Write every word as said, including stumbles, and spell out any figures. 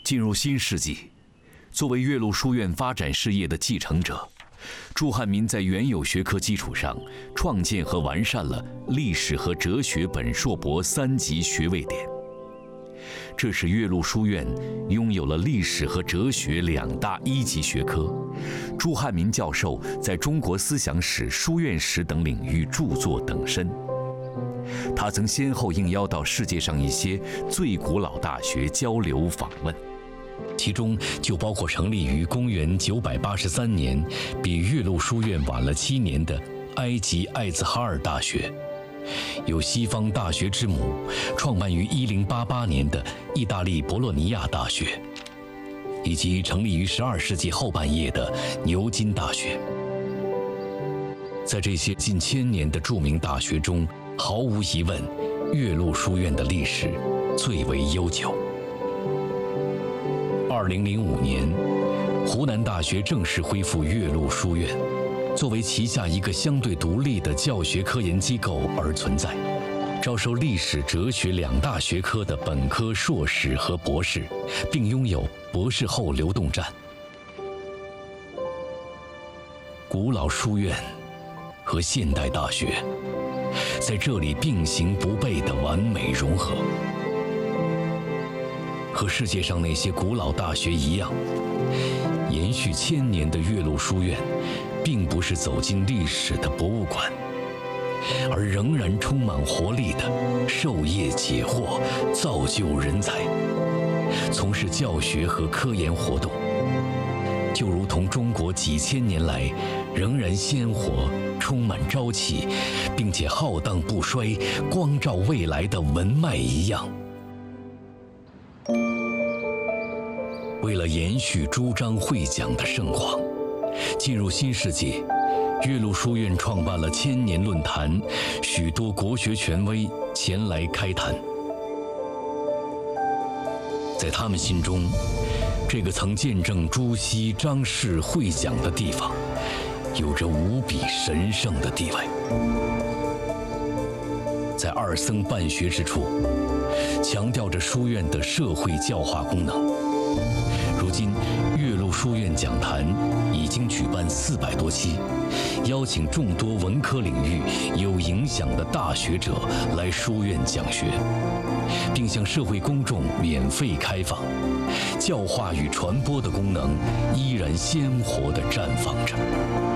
进入新世纪，作为岳麓书院发展事业的继承者，朱汉民在原有学科基础上，创建和完善了历史和哲学本硕博三级学位点。这使岳麓书院拥有了历史和哲学两大一级学科。朱汉民教授在中国思想史、书院史等领域著作等身。他曾先后应邀到世界上一些最古老大学交流访问，其中就包括成立于公元九百八十三年，比岳麓书院晚了七年的埃及艾兹哈尔大学，有西方大学之母，创办于一零八八年的意大利博洛尼亚大学，以及成立于十二世纪后半叶的牛津大学。在这些近千年的著名大学中，毫无疑问，岳麓书院的历史最为悠久。二零零五年，湖南大学正式恢复岳麓书院，作为旗下一个相对独立的教学科研机构而存在，招收历史、哲学两大学科的本科、硕士和博士，并拥有博士后流动站。古老书院和现代大学在这里并行不悖地完美融合。和世界上那些古老大学一样，延续千年的岳麓书院并不是走进历史的博物馆，而仍然充满活力地授业解惑，造就人才，从事教学和科研活动，就如同中国几千年来仍然鲜活、充满朝气，并且浩荡不衰、光照未来的文脉一样。为了延续朱张会讲的盛况，进入新世纪，岳麓书院创办了千年论坛，许多国学权威前来开坛。在他们心中，这个曾见证朱熹、张氏会讲的地方，有着无比神圣的地位。在二僧办学之处，强调着书院的社会教化功能。如今，岳麓书院讲坛已经举办四百多期，邀请众多文科领域有影响的大学者来书院讲学，并向社会公众免费开放，教化与传播的功能依然鲜活地绽放着。